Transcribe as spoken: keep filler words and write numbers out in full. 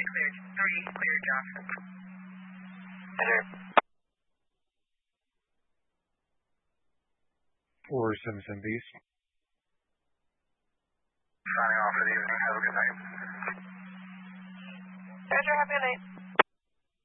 cleared. three, cleared, Johnson. Enter. four seventy-seven East. Signing off for the evening. Have a good night. Roger, have a good night.